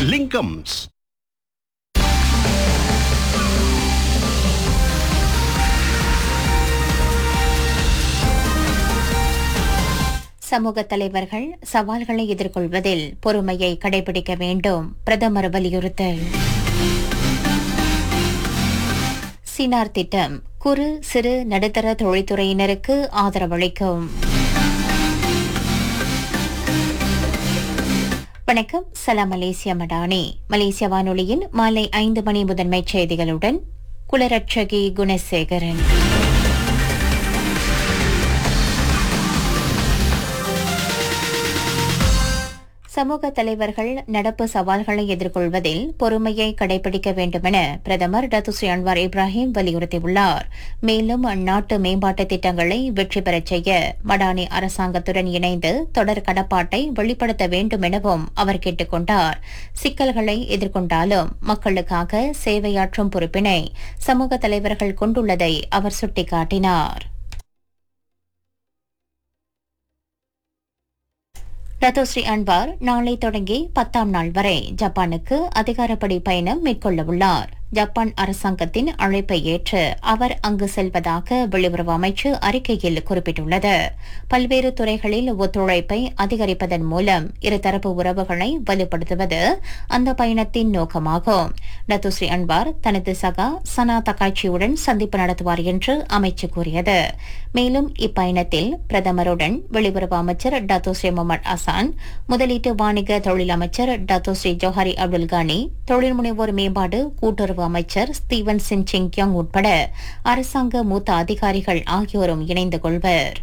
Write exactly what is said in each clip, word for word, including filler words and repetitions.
லிங்கம்ஸ். சமூக தலைவர்கள் சவால்களை எதிர்கொள்வதில் பொறுமையை கடைபிடிக்க வேண்டும், பிரதமர் வலியுறுத்தல். சினார் திட்டம் குறு சிறு நடுத்தர தொழில்துறையினருக்கு ஆதரவளிக்கும். வணக்கம், சலாம் மலேசியா மடானி. மலேசிய வானொலியின் மாலை ஐந்து மணி முதன்மை செய்திகளுடன் குலரட்சகி குணசேகரன். சமூக தலைவர்கள் நடப்பு சவால்களை எதிர்கொள்வதில் பொறுமையை கடைபிடிக்க வேண்டுமென பிரதமர் டத்துஸ்ரீ அன்வார் இப்ராஹிம் வலியுறுத்தியுள்ளார். மேலும் அந்நாட்டு மேம்பாட்டு திட்டங்களை வெற்றி பெறச் செய்ய மடானி அரசாங்கத்துடன் இணைந்து தொடர் கடப்பாட்டை வெளிப்படுத்த வேண்டும் எனவும் அவர் கேட்டுக் கொண்டார். சிக்கல்களை எதிர்கொண்டாலும் மக்களுக்காக சேவையாற்றும் பொறுப்பினை சமூக தலைவர்கள் கொண்டுள்ளதை அவர் சுட்டிக்காட்டினார். டத்தோஸ்ரீ அன்வார் நாளை தொடங்கி பத்தாம் நாள் வரை ஜப்பானுக்கு அதிகாரப்படி பயணம் மேற்கொள்ள உள்ளார். ஜப்பான் அரசாங்கத்தின் அழைப்பை ஏற்று அவர் அங்கு செல்வதாக வெளியுறவு அமைச்சு அறிக்கையில் குறிப்பிட்டுள்ளது. பல்வேறு துறைகளில் ஒத்துழைப்பை அதிகரிப்பதன் மூலம் இருதரப்பு உறவுகளை வலுப்படுத்துவது அந்த பயணத்தின் நோக்கமாகும். டத்துஸ்ரீ அன்வார் தனது சகா சனா தக்காய்ச்சியுடன் சந்திப்பு நடத்துவார் என்று அமைச்சு கூறியது. மேலும் இப்பயணத்தில் பிரதமருடன் வெளியுறவு அமைச்சர் டத்துஸ்ரீ முகமது அசான், முதலீட்டு வாணிக தொழில் அமைச்சர் டத்துஸ்ரீ ஜோஹரி அப்துல் கானி, தொழில் முனைவோர் மேம்பாடு கூட்டுறவு அமைச்சர் ஸ்டீவன் சின் சிங்கியோங் உட்பட அரசாங்க மூத்த அதிகாரிகள் ஆகியோரும் இணைந்து கொள்வர்.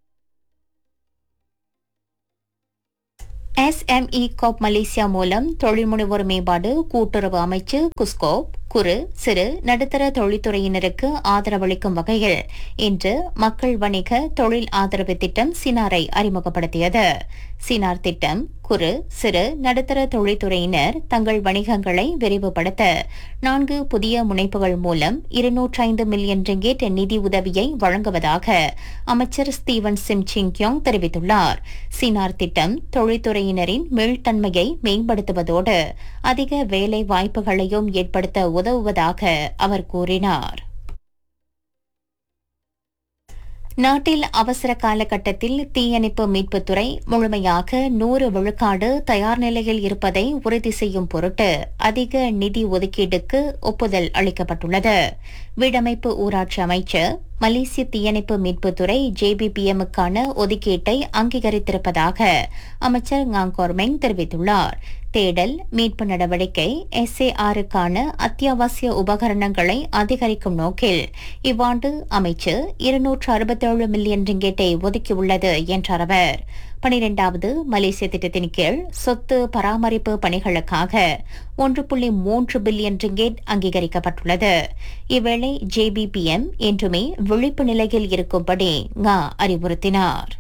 எஸ்எம்இ கோப் மலேசியா மூலம் தொழில் முனைவோர் மேம்பாடு கூட்டுறவு அமைச்சு குஸ்கோப் குறு சிறு நடுத்தர தொழில்துறையினருக்கு ஆதரவளிக்கும் வகையில் இன்று மக்கள் வணிக தொழில் ஆதரவு திட்டம் சினாரை அறிமுகப்படுத்தியது. சினார் திட்டம் குறு சிறு நடுத்தர தொழில்துறையினர் தங்கள் வணிகங்களை விரிவுபடுத்த நான்கு புதிய முனைப்புகள் மூலம் இருநூற்றி ஐந்து மில்லியன் ரிங்கேட் நிதி உதவியை வழங்குவதாக அமைச்சர் ஸ்டீவன் சிம் சிங்கியோங் தெரிவித்துள்ளார். சினார் திட்டம் தொழில்துறையினரின் மீள்தன்மையை மேம்படுத்துவதோடு அதிக வேலை வாய்ப்புகளையும் ஏற்படுத்த உதவுவதாக அவர் கூறினார். நாட்டில் அவசர காலகட்டத்தில் தீயணைப்பு மீட்புத்துறை முழுமையாக நூறு விழுக்காடு தயார் நிலையில் இருப்பதை உறுதி செய்யும் பொருட்டு அதிக நிதி ஒதுக்கீடுக்கு ஒப்புதல் அளிக்கப்பட்டுள்ளது. வீடமைப்பு ஊராட்சி அமைச்சர் மலேசிய தீயணைப்பு மீட்புத்துறை ஜேபிபிஎம்முக்கான ஒதுக்கீட்டை அங்கீகரித்திருப்பதாக அமைச்சர் ngaங்கோர்மெங் தெரிவித்துள்ளார். தேடல் மீட்பு நடவடிக்கை எஸ்ஏஆருக்கான அத்தியாவசிய உபகரணங்களை அதிகரிக்கும் நோக்கில் இவ்வாண்டு அமைச்சு இருநூற்று அறுபத்தேழு மில்லியன் ரிங்கேட்டை ஒதுக்கியுள்ளது என்றார் அவர். பனிரெண்டாவது மலேசிய திட்டத்தின் கீழ் சொத்து பராமரிப்பு பணிகளுக்காக ஒன்று புள்ளி மூன்று பில்லியன் ரிங்கேட் அங்கீகரிக்கப்பட்டுள்ளது. இவ்வேளை ஜேபிபிஎம் என்றுமே விழிப்பு நிலையில் இருக்கும்படி ngா அறிவுறுத்தினார்.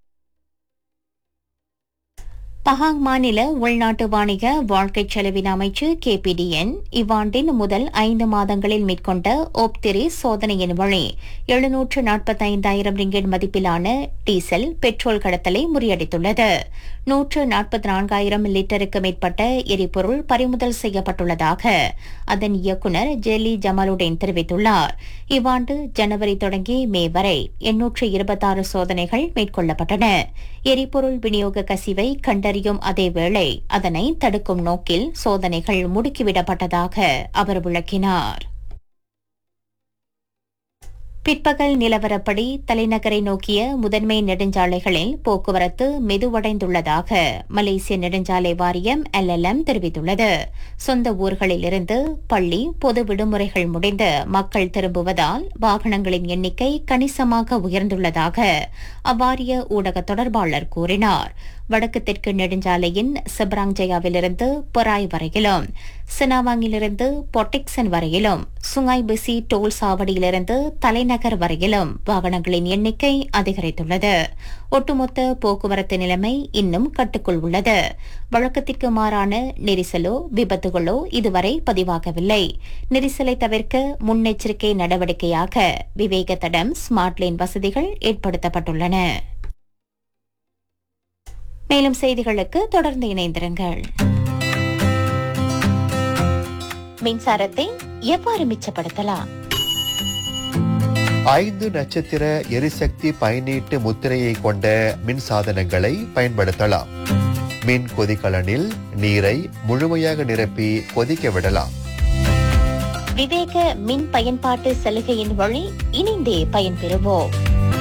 பஹாங் மாநில உள்நாட்டு வாணிக வாழ்க்கை செலவின அமைச்சு கேபிடிஎன் இவ்வாண்டின் முதல் ஐந்து மாதங்களில் மேற்கொண்ட ஓப்திரி சோதனையின் வழி எழுநூற்று நாற்பத்தைந்தாயிரம் ரிங்கெட் மதிப்பிலான டீசல் பெட்ரோல் கடத்தலை முறியடித்துள்ளது. நூற்று நாற்பத்தி நான்காயிரம் லிட்டருக்கு மேற்பட்ட எரிபொருள் பறிமுதல் செய்யப்பட்டுள்ளதாக அதன் இயக்குநர் ஜெலி ஜமாலுடன் தெரிவித்துள்ளார். இவ்வாண்டு ஜனவரி தொடங்கி மே வரை எண்ணூற்று இருபத்தாறு சோதனைகள் மேற்கொள்ளப்பட்டன. எரிபொருள் விநியோக கசிவை கண்டறியும் அதேவேளை அதனை தடுக்கும் நோக்கில் சோதனைகள் முடுக்கிவிடப்பட்டதாக அவர் விளக்கினார். பிற்பகல் நிலவரப்படி தலைநகரை நோக்கிய முதன்மை நெடுஞ்சாலைகளில் போக்குவரத்து மெதுவடைந்துள்ளதாக மலேசிய நெடுஞ்சாலை வாரியம் எல்எல்எம் தெரிவித்துள்ளது. சொந்த ஊர்களிலிருந்து பள்ளி பொது விடுமுறைகள் முடிந்து மக்கள் திரும்புவதால் வாகனங்களின் எண்ணிக்கை கணிசமாக உயர்ந்துள்ளதாக அவ்வாரிய ஊடக தொடர்பாளர் கூறினார். வடக்கு தெற்கு நெடுஞ்சாலையின் செப்ராங்ஜயாவிலிருந்து பொராய் வரையிலும், சினாவாங்கிலிருந்து பொட்டிக்சன் வரையிலும், சுங்காய் பிசி டோல் சாவடியிலிருந்து தலைநகர் வரையிலும் வாகனங்களின் எண்ணிக்கை அதிகரித்துள்ளது. ஒட்டுமொத்த போக்குவரத்து நிலைமை இன்னும் கட்டுக்குள் உள்ளது. வழக்கத்திற்கு மாறான நெரிசலோ விபத்துகளோ இதுவரை பதிவாகவில்லை. நெரிசலை தவிர்க்க முன்னெச்சரிக்கை நடவடிக்கையாக விவேக தடம் ஸ்மார்ட் லேன் வசதிகள் ஏற்படுத்தப்பட்டுள்ளன. மேலும் செய்திகளுக்கு தொடர்ந்து இணைந்திருங்கள். மின்சாரத்தை எவ்வாறு மிச்சப்படுத்தலாம்? ஐந்து நட்சத்திர எரிசக்தி பயனீட்டு முத்திரையை கொண்ட மின் சாதனங்களை பயன்படுத்தலாம். மின் கொதிகலனில் நீரை முழுமையாக நிரப்பி கொதிக்க விடலாம். விவேக மின் பயன்பாட்டு சலுகையின் வழி இணைந்தே பயன்பெறுவோம்.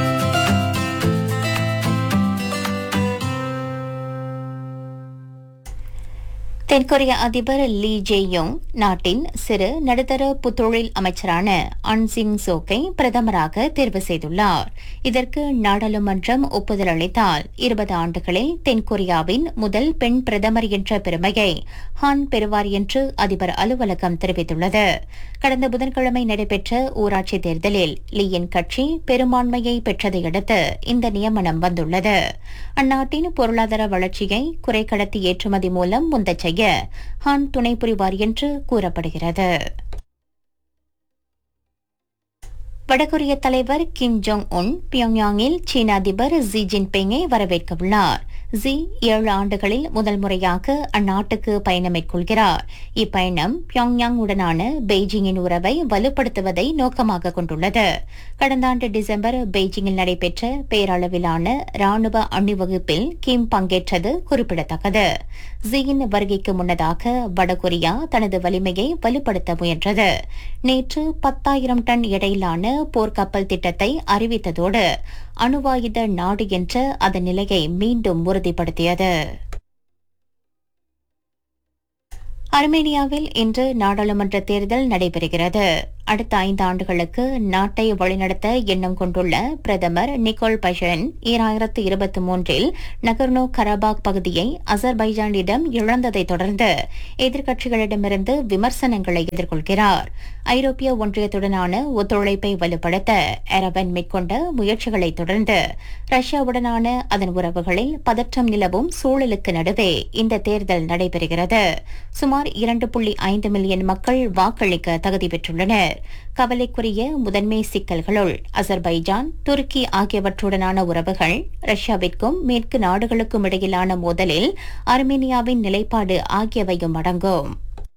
தென்கொரிய அதிபர் லீ ஜே-யோங் நாட்டின் சிறு நடுத்தர புத்தொழில் அமைச்சரான அன் சிங் சோக்கை பிரதமராக தேர்வு செய்துள்ளார். இதற்கு நாடாளுமன்றம் ஒப்புதல் அளித்தால் இருபது ஆண்டுகளில் தென்கொரியாவின் முதல் பெண் பிரதமர் என்ற பெருமையை ஹான் பெறுவார் என்று அதிபர் அலுவலகம் தெரிவித்துள்ளது. கடந்த புதன்கிழமை நடைபெற்ற ஊராட்சி தேர்தலில் லீயின் கட்சி பெரும்பான்மையை பெற்றதையடுத்து இந்த நியமனம் வந்துள்ளது. அந்நாட்டின் பொருளாதார வளர்ச்சியை குறைக்கடத்தி ஏற்றுமதி மூலம் முந்தச் செய்ய ஹான் துணை புரிவார் என்று கூறப்படுகிறது. வடகொரிய தலைவர் கிம் ஜோங் உன் பியோங்யாங்கில் சீன அதிபர் ஜி ஜின்பிங்கை வரவேற்கவுள்ளார். ஜி ஏழு ஆண்டுகளில் முதல் முறையாக அந்நாட்டுக்கு பயணம் மேற்கொள்கிறார். இப்பயணம் பியோங்யாங் உடனான பெய்ஜிங்கின் உறவை வலுப்படுத்துவதை நோக்கமாக கொண்டுள்ளது. கடந்த ஆண்டு டிசம்பர் பெய்ஜிங்கில் நடைபெற்ற பேரளவிலான ராணுவ அணிவகுப்பில் கிம் பங்கேற்றது குறிப்பிடத்தக்கது. ஜியின் வருகைக்கு முன்னதாக வடகொரியா தனது வலிமையை வலுப்படுத்த முயன்றது. நேற்று பத்தாயிரம் டன் எடையிலான போர்க்கப்பல் திட்டத்தை அறிவித்ததோடு அணுவாயுத நாடு என்ற அதன் நிலையை மீண்டும் உறுதிப்படுத்தியது. அர்மேனியாவில் இன்று நாடாளுமன்ற தேர்தல் நடைபெறுகிறது. அடுத்த ஐந்து ஆண்டுகளுக்கு நாட்டை வழிநடத்த எண்ணம் கொண்டுள்ள பிரதமர் நிக்கோல் பஷன் ஈராயிரத்து இருபத்தி மூன்றில் நகர்னோ கராபாக் பகுதியை அசர்பைஜானிடம் இழந்ததை தொடர்ந்து எதிர்க்கட்சிகளிடமிருந்து விமர்சனங்களை எதிர்கொள்கிறார். ஐரோப்பிய ஒன்றியத்துடனான ஒத்துழைப்பை வலுப்படுத்த எரபன் மேற்கொண்ட முயற்சிகளை தொடர்ந்து ரஷ்யாவுடனான அதன் உறவுகளில் பதற்றம் நிலவும் சூழலுக்கு நடுவே இந்த தேர்தல் நடைபெறுகிறது. சுமார் இரண்டு புள்ளி ஐந்து மில்லியன் மக்கள் வாக்களிக்க தகுதி பெற்றுள்ளனர். கவலைக்குரிய முதன்மை சிக்கல்களுள் அசர்பைஜான், துருக்கி ஆகியவற்றுடனான உறவுகள், ரஷ்யாவிற்கும் மேற்கு நாடுகளுக்கும் இடையிலான மோதலில் அர்மேனியாவின் நிலைப்பாடு ஆகியவையும் அடங்கும்.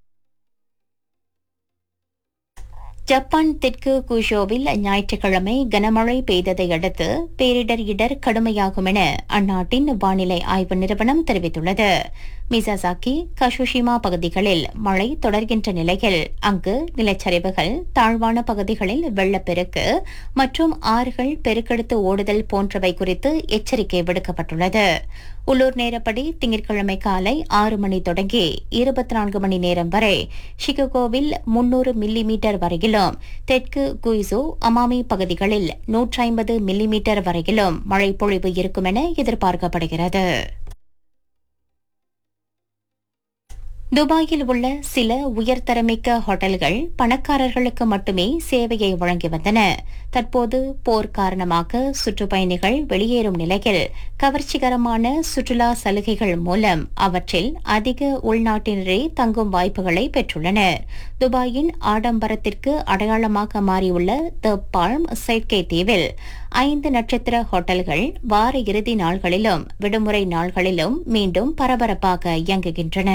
ஜப்பான் தெற்கு குஷோவில் ஞாயிற்றுக்கிழமை கனமழை பெய்ததை அடுத்து பேரிடர் இடர் கடுமையாகும் என அந்நாட்டின் வானிலை ஆய்வு நிறுவனம் தெரிவித்துள்ளது. மிசாசாக்கி, கஷுஷிமா பகுதிகளில் மழை தொடர்கின்ற நிலையில் அங்கு நிலச்சரிவுகள், தாழ்வான பகுதிகளில் வெள்ளப்பெருக்கு மற்றும் ஆறுகள் பெருக்கெடுத்து ஓடுதல் போன்றவை குறித்து எச்சரிக்கை விடுக்கப்பட்டுள்ளது. உள்ளூர் நேரப்படி திங்கட்கிழமை காலை ஆறு மணி தொடங்கி இருபத்தி நான்கு மணி நேரம் வரை ஷிககோவில் முன்னூறு மில்லி மீட்டர் வரையிலும், தெற்கு குய்சோ, அமாமி பகுதிகளில் நூற்றி ஐம்பது மில்லி மீட்டர் வரையிலும் மழை பொழிவு இருக்கும் என எதிர்பார்க்கப்படுகிறது. துபாயில் உள்ள சில உயர்தரமிக்க ஹோட்டல்கள் பணக்காரர்களுக்கு மட்டுமே சேவையை வழங்கி வந்தன. தற்போது போர் காரணமாக சுற்றுப்பயணிகள் வெளியேறும் நிலையில் கவர்ச்சிகரமான சுற்றுலா சலுகைகள் மூலம் அவற்றில் அதிக உள்நாட்டினரே தங்கும் வாய்ப்புகளை பெற்றுள்ளனர். துபாயின் ஆடம்பரத்திற்கு அடையாளமாக மாறியுள்ள த பால்ம் செயற்கை தீவில் ஐந்து நட்சத்திர ஹோட்டல்கள் வார இறுதி நாள்களிலும் விடுமுறை நாள்களிலும் மீண்டும் பரபரப்பாக இயங்குகின்றன.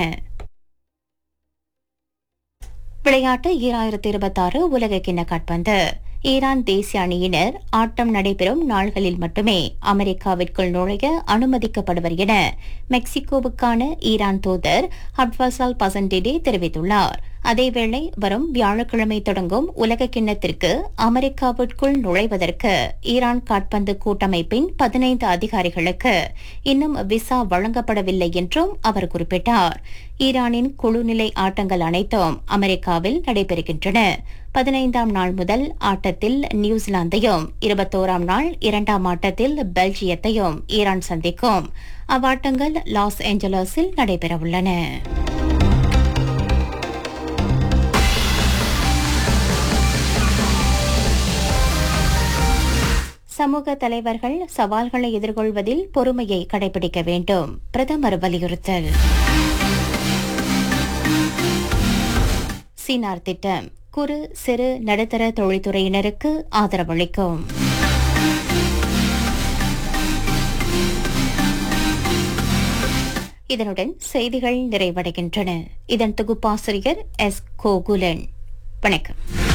விளையாட்டு ஈராயிரத்தி இருபத்தி ஆறு உலக கிண்ண காற்பந்து. ஈரான் தேசிய அணியினர் ஆட்டம் நடைபெறும் நாள்களில் மட்டுமே அமெரிக்காவிற்குள் நுழைய அனுமதிக்கப்படுவர் என மெக்சிகோவுக்கான ஈரான் தூதர் ஹப்வாசால் பசன்டிடே தெரிவித்துள்ளார். அதேவேளை வரும் வியாழக்கிழமை தொடங்கும் உலக கிண்ணத்திற்கு அமெரிக்காவிற்குள் நுழைவதற்கு ஈரான் காற்பந்து கூட்டமைப்பின் பதினைந்து அதிகாரிகளுக்கு இன்னும் விசா வழங்கப்படவில்லை என்றும் அவர் குறிப்பிட்டார். ஈரானின் குழுநிலை ஆட்டங்கள் அனைத்தும் அமெரிக்காவில் நடைபெறுகின்றன. பதினைந்தாம் நாள் முதல் ஆட்டத்தில் நியூசிலாந்தையும், இருபத்தோராம் நாள் இரண்டாம் ஆட்டத்தில் பெல்ஜியத்தையும் ஈரான் சந்திக்கும். அவ்வாட்டங்கள் லாஸ் ஏஞ்சலஸில் நடைபெறவுள்ளன. சமூக தலைவர்கள் சவால்களை எதிர்கொள்வதில் பொறுமையை கடைபிடிக்க வேண்டும். பிரதமர் வலியுறுத்தல். சீனார் திட்டம் குறு சிறு நடுத்தர தொழில்துறையினருக்கு ஆதரவளிக்கும். இதனுடன் செய்திகள் நிறைவடைகின்றன. இதன் தொகுப்பாசிரியர் எஸ் கோகுலன். வணக்கம்.